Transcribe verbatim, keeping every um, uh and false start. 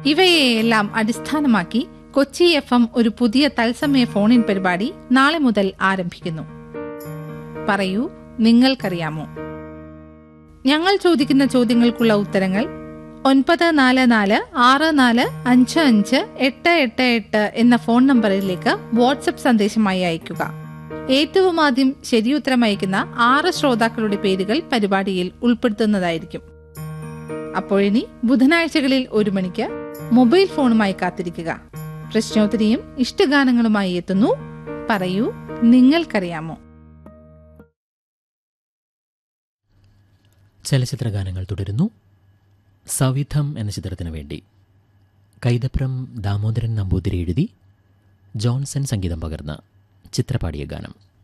ഇവയെല്ലാം അടിസ്ഥാനമാക്കി Kochi F M ഒരു പുതിയ തത്സമയ ഫോണിൻ പരിപാടി നാളെ മുതൽ ആരംഭിക്കുന്നു. പറയൂ, നിങ്ങൾക്കറിയാമോ? ഞങ്ങൾ ചോദിക്കുന്ന ചോദ്യങ്ങൾക്കുള്ള ഉത്തരങ്ങൾ ഒൻപത് നാല് നാല് ആറ് നാല് അഞ്ച് അഞ്ച് എട്ട് എട്ട് എട്ട് എന്ന ഫോൺ നമ്പറിലേക്ക് വാട്സപ്പ് സന്ദേശമായി അയയ്ക്കുക. ഏറ്റവും ആദ്യം ശരിയുത്തരം അയക്കുന്ന ആറ് ശ്രോതാക്കളുടെ പേരുകൾ പരിപാടിയിൽ ഉൾപ്പെടുത്തുന്നതായിരിക്കും. അപ്പോഴിനി ബുധനാഴ്ചകളിൽ ഒരു മണിക്ക് മൊബൈൽ ഫോണുമായി കാത്തിരിക്കുക. പ്രശ്നോത്തരിയും ഇഷ്ടഗാനങ്ങളുമായി എത്തുന്നു. പറയൂ, നിങ്ങൾക്കറിയാമോ? ചലച്ചിത്ര ഗാനങ്ങൾ തുടരുന്നു. സവിധം എന്ന ചിത്രത്തിനു വേണ്ടി കൈതപ്രം ദാമോദരൻ നമ്പൂതിരി എഴുതി ജോൺസൺ സംഗീതം പകർന്ന ചിത്രപാടിയ ഗാനം.